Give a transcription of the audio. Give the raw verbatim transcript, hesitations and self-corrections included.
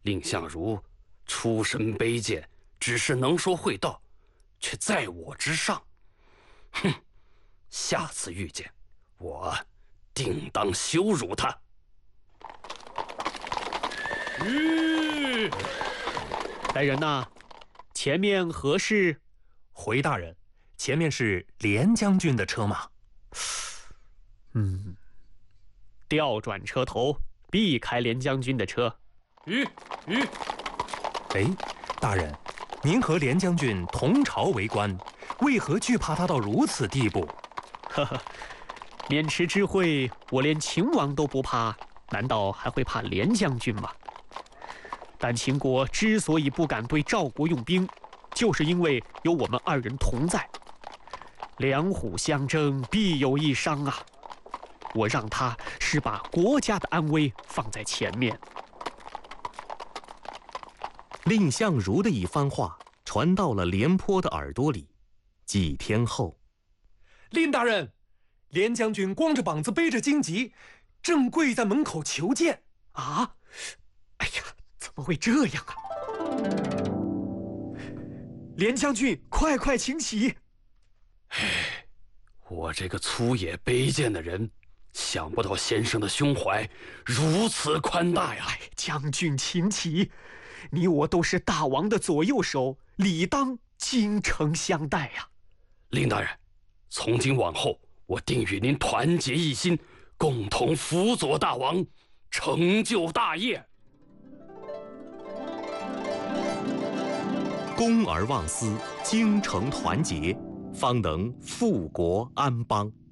蔺相如出身卑贱，只是能说会道，却在我之上。哼，下次遇见，我定当羞辱他。 吁！来人呐，前面何事？ 回大人，前面是连将军的车马。 嗯，调转车头，避开连将军的车。 吁吁！ 哎，大人，您和连将军同朝为官，为何惧怕他到如此地步？ 呵呵，渑池之会，我连秦王都不怕，难道还会怕连将军吗？但秦国之所以不敢对赵国用兵，就是因为有我们二人同在。两虎相争，必有一伤啊！我让他是把国家的安危放在前面。 蔺相如的一番话传到了廉颇的耳朵里。几天后， 蔺大人，连将军光着膀子背着荆棘，正跪在门口求见。 啊！哎呀，怎么会这样啊？连将军，快快请起！ 唉，我这个粗野卑贱的人，想不到先生的胸怀如此宽大呀！ 哎，将军请起，你我都是大王的左右手，理当精诚相待呀。 蔺大人，从今往后，我定与您团结一心，共同辅佐大王，成就大业。 公而忘私，精诚团结，方能富国安邦。